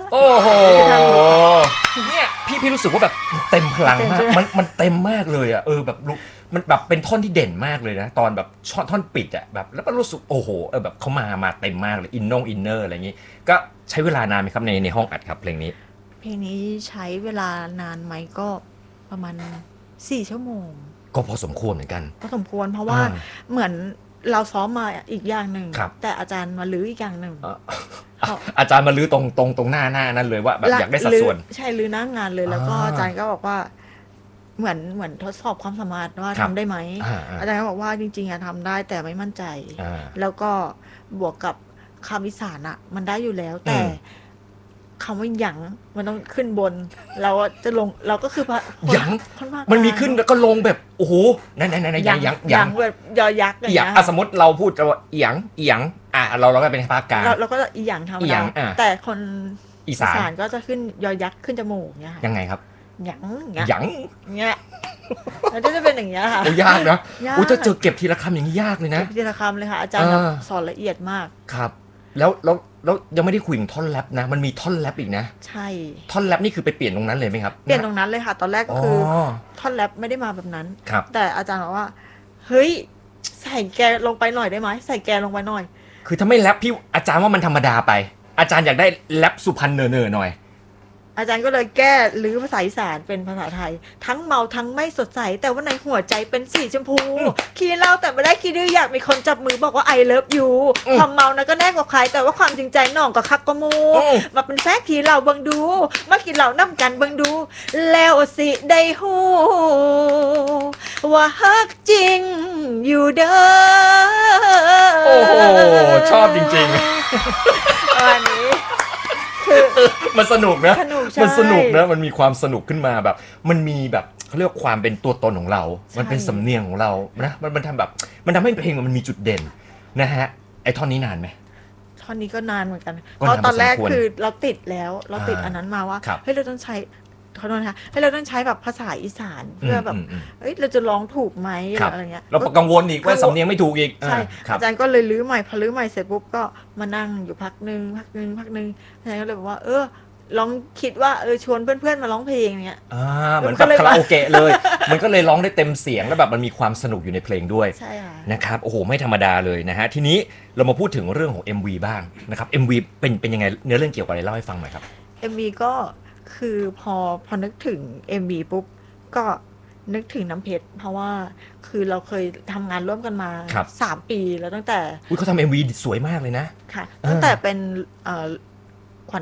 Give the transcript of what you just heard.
โอ้โหเนี่ยพี่รู้สึกว่าแบบเต็มพลังมากมันเต็มมากเลยอ่ะแบบมันแบบเป็นท่อนที่เด่นมากเลยนะตอนแบบท่อนปิดอ่ะแบบแล้วก็รู้สึกโอ้โหแบบเขามาเต็มมากเลยอินเนอร์อะไรอย่างงี้ก็ใช้เวลานานไหมครับในห้องอัดครับเพลงนี้เพลงนี้ใช้เวลานานไหมก็ประมาณ4 ชั่วโมงก็พอสมควรเหมือนกันพอสมควรเพราะว่าเหมือนเราซ้อมมาอีกอย่างหนึ่งครับแต่อาจารย์มาลื้ออีกอย่างหนึ่งอาจารย์มาลื้อตรงหน้านั้นเลยว่าแบบอยากได้สัดส่วนใช่ลื้อหน้างานเลยแล้วก็อาจารย์ก็บอกว่าเหมือนทดสอบความสามารถว่าทำได้ไหมอาจารย์ก็บอกว่าจริงๆทำได้แต่ไม่มั่นใจแล้วก็บวกกับคำอีสานมันได้อยู่แล้วแต่คำว่าหยังมันต้องขึ้นบนเราจะลงเราก็คือหยังมันมีขึ้นแล้วก็ลงแบบโอ้โหนั่นหยังแบบยอยักษ์อย่างเงี้ยสมมติเราพูดว่าหยังเราก็เป็นภาคกลางเราก็อีหยังทำได้แต่คนอีสานก็จะขึ้นยอยักษ์ขึ้นจมูกเงี้ยยังไงครับหยังเงี้ยแล้วจะเป็นอย่างเงี้ยค่ะยากนะจะเจอเก็บทีละคำอย่างนี้ยากเลยนะทีละคำเลยค่ะอาจารย์สอนละเอียดมากครับแล้วยังไม่ได้คุยถึงท่อนแรปนะมันมีท่อนแรปอีกนะใช่ท่อนแรปนี่คือไปเปลี่ยนตรงนั้นเลยไหมครับเปลี่ยนตรงนั้นเลยค่ะตอนแรกก็คือท่อนแรปไม่ได้มาแบบนั้นแต่อาจารย์บอกว่าเฮ้ยใส่แกลงไปหน่อยได้ไหมใส่แกลงไปหน่อยคือถ้าไม่แรปพี่อาจารย์ว่ามันธรรมดาไปอาจารย์อยากได้แรปสุพรรณเนอหน่อยอาจารย์ก็เลยแก้หรือภาษาอีสานเป็นภาษาไทยทั้งเมาทั้งไม่สดใสแต่ว่าในหัวใจเป็นสีชมพูขี้เล่าแต่ไม่ได้ขี้ดื้ออยากมีคนจับมือบอกว่า I love you ความเมานะก็แน่กว่าใครแต่ว่าความจริงใจน้องก็คักก็มูมาเป็นแฟกขี้เหล่าบังดูมากินเหล่าน้ำกันบังดูแล้วสิได้ฮู้ว่าฮักจริงอยู่เด้อโอ้โหชอบจริงๆวันนี้มันสนุกนะมันสนุกนะมันมีความสนุกขึ้นมาแบบมันมีแบบเขาเรียกความเป็นตัวตนของเรามันเป็นสำเนียงของเรานะมันทำแบบมันทำให้เพลงมันมีจุดเด่นนะฮะไอ้ท่อนนี้นานไหมท่อนนี้ก็นานเหมือนกันเพราะตอนแรกคือเราติดอันนั้นมาว่าเฮ้ยเราต้องใช้ขอโทษนะคะให้เราต้องใช้แบบภาษาอีสานเพื่อแบบเอ้ยเราจะร้องถูกไหมอะไรเงี้ยเรากังวลอีกว่าสำเนียงไม่ถูกอีกใช่อาจารย์ก็เลยรื้อใหม่พอรื้อใหม่เสร็จปุ๊บก็มานั่งอยู่พักนึงอาจารย์ก็เลยบอกว่าลองคิดว่าชวนเพื่อนๆมาร้องเพลงเนี้ยเหมือนกับคาราโอเกะเลยมันก็เลยร้องได้เต็มเสียงแล้วแบบมันมีความสนุกอยู่ในเพลงด้วยใช่ค่ะนะครับโอ้โหไม่ธรรมดาเลยนะฮะทีนี้เรามาพูดถึงเรื่องของ MV บ้างนะครับ MV เป็นยังไงเนื้อเรื่องเกี่ยวกับอะไรเล่าให้ฟังหน่อยครับ MV ก็คือพอนึกถึง MV ปุ๊บก็นึกถึงน้ำเพชรเพราะว่าคือเราเคยทำงานร่วมกันมา3 ปีแล้วตั้งแต่เขาทำ MV สวยมากเลยนะค่ะตั้งแต่เป็น